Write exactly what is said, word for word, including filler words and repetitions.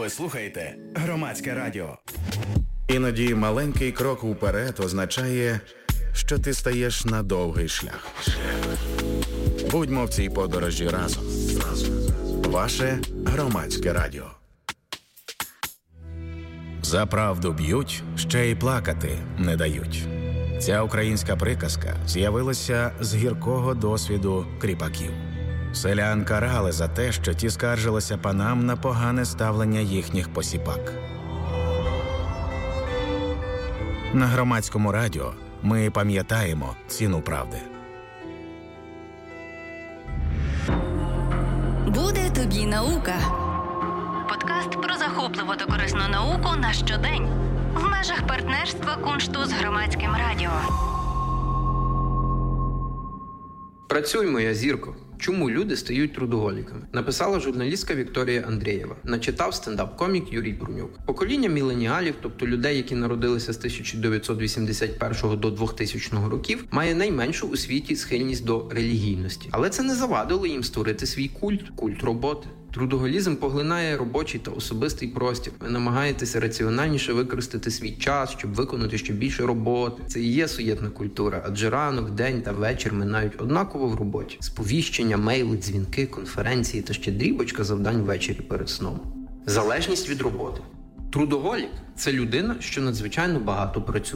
Ви слухаєте Громадське радіо. Іноді маленький крок уперед означає, що ти стаєш на довгий шлях. Будьмо в цій подорожі разом. Ваше Громадське радіо. За правду б'ють, ще й плакати не дають. Ця українська приказка з'явилася з гіркого досвіду кріпаків. Селян карали за те, що ті скаржилися панам на погане ставлення їхніх посіпак. На Громадському радіо ми пам'ятаємо ціну правди. Буде тобі наука. Подкаст про захопливу та корисну науку на щодень. В межах партнерства Куншту з Громадським радіо. Працюй, моя зірко. Чому люди стають трудоголіками? Написала журналістка Вікторія Андрієва. Начитав стендап-комік Юрій Брунюк. Покоління міленіалів, тобто людей, які народилися з тисяча дев'ятсот вісімдесят першого до двохтисячного років, має найменшу у світі схильність до релігійності. Але це не завадило їм створити свій культ, культ роботи. Трудоголізм поглинає робочий та особистий простір. Ви намагаєтеся раціональніше використати свій час, щоб виконати ще більше роботи. Це і є суєтна культура, адже ранок, день та вечір минають однаково в роботі. Сповіщення, мейли, дзвінки, конференції та ще дрібочка завдань ввечері перед сном. Залежність від роботи. Трудоголік – це людина, що надзвичайно багато працює.